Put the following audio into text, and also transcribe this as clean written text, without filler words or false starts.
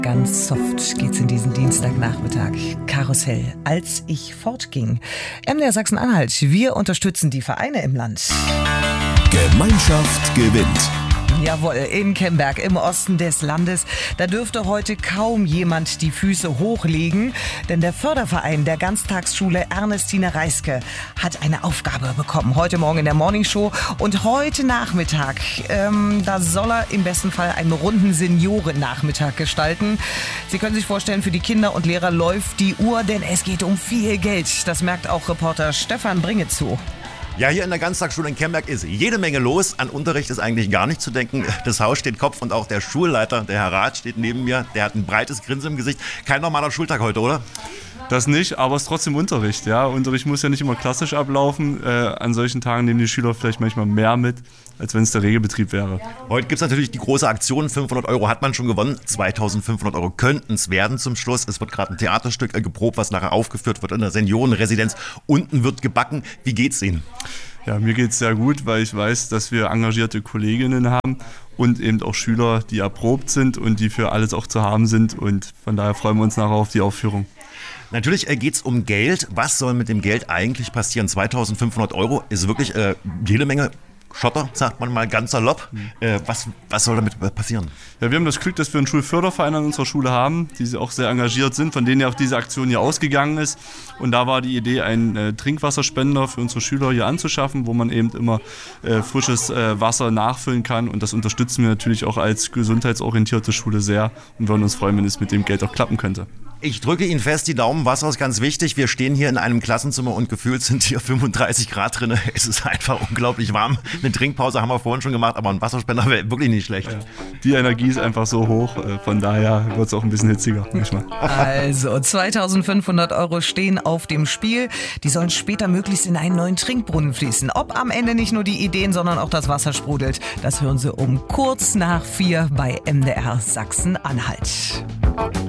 Ganz soft geht's in diesen Dienstagnachmittag. Karussell. Als ich fortging. MDR Sachsen-Anhalt. Wir unterstützen die Vereine im Land. Gemeinschaft gewinnt. Jawohl, in Kemberg im Osten des Landes. Da dürfte heute kaum jemand die Füße hochlegen, denn der Förderverein der Ganztagsschule Ernestine Reiske hat eine Aufgabe bekommen. Heute Morgen in der Morningshow und heute Nachmittag, da soll er im besten Fall einen runden Seniorennachmittag gestalten. Sie können sich vorstellen, für die Kinder und Lehrer läuft die Uhr, denn es geht um viel Geld. Das merkt auch Reporter Stefan Bringezow. Ja, hier in der Ganztagsschule in Kemberg ist jede Menge los. An Unterricht ist eigentlich gar nicht zu denken. Das Haus steht Kopf und auch der Schulleiter, der Herr Rath, steht neben mir. Der hat ein breites Grinsen im Gesicht. Kein normaler Schultag heute, oder? Das nicht, aber es ist trotzdem Unterricht. Ja? Unterricht muss ja nicht immer klassisch ablaufen. An solchen Tagen nehmen die Schüler vielleicht manchmal mehr mit, als wenn es der Regelbetrieb wäre. Heute gibt es natürlich die große Aktion. 500 € hat man schon gewonnen. 2.500 € könnten es werden zum Schluss. Es wird gerade ein Theaterstück geprobt, was nachher aufgeführt wird in der Seniorenresidenz. Unten wird gebacken. Wie geht's Ihnen? Ja, mir geht's sehr gut, weil ich weiß, dass wir engagierte Kolleginnen haben und eben auch Schüler, die erprobt sind und die für alles auch zu haben sind. Und von daher freuen wir uns nachher auf die Aufführung. Natürlich geht es um Geld. Was soll mit dem Geld eigentlich passieren? 2.500 € ist wirklich jede Menge Schotter, sagt man mal ganz salopp. Was soll damit passieren? Ja, wir haben das Glück, dass wir einen Schulförderverein an unserer Schule haben, die auch sehr engagiert sind, von denen ja auch diese Aktion hier ausgegangen ist. Und da war die Idee, einen Trinkwasserspender für unsere Schüler hier anzuschaffen, wo man eben immer frisches Wasser nachfüllen kann. Und das unterstützen wir natürlich auch als gesundheitsorientierte Schule sehr und würden uns freuen, wenn es mit dem Geld auch klappen könnte. Ich drücke Ihnen fest die Daumen, Wasser ist ganz wichtig. Wir stehen hier in einem Klassenzimmer und gefühlt sind hier 35 Grad drin. Es ist einfach unglaublich warm. Eine Trinkpause haben wir vorhin schon gemacht, aber ein Wasserspender wäre wirklich nicht schlecht. Die Energie ist einfach so hoch, von daher wird es auch ein bisschen hitziger manchmal. Also 2.500 € stehen auf dem Spiel. Die sollen später möglichst in einen neuen Trinkbrunnen fließen. Ob am Ende nicht nur die Ideen, sondern auch das Wasser sprudelt, das hören Sie um kurz nach 4 bei MDR Sachsen-Anhalt.